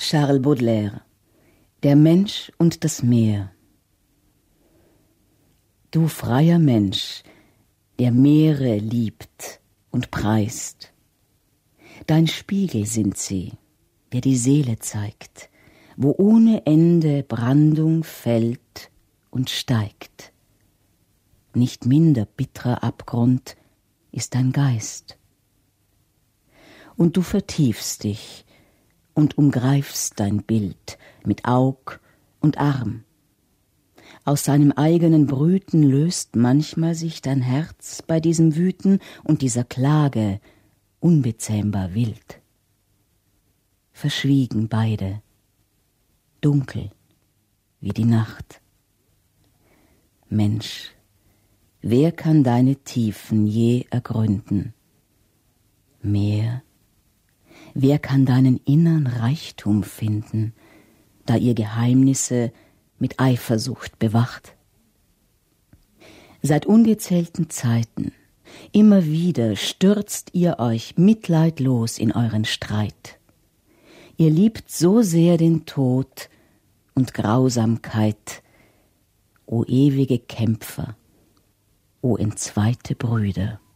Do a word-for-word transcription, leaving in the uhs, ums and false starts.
Charles Baudelaire. Der Mensch und das Meer. Du freier Mensch, der Meere liebt und preist. Dein Spiegel sind sie, der die Seele zeigt, wo ohne Ende Brandung fällt und steigt. Nicht minder bittrer Abgrund ist dein Geist. Und du vertiefst dich und umgreifst dein Bild mit Aug und Arm. Aus seinem eigenen Brüten löst manchmal sich dein Herz bei diesem Wüten und dieser Klage unbezähmbar wild. Verschwiegen beide, dunkel wie die Nacht. Mensch, wer kann deine Tiefen je ergründen? Meer, wer kann deinen innern Reichtum finden, da ihr Geheimnisse mit Eifersucht bewacht? Seit ungezählten Zeiten, immer wieder stürzt ihr euch mitleidlos in euren Streit. Ihr liebt so sehr den Tod und Grausamkeit, o ewige Kämpfer, o entzweite Brüder.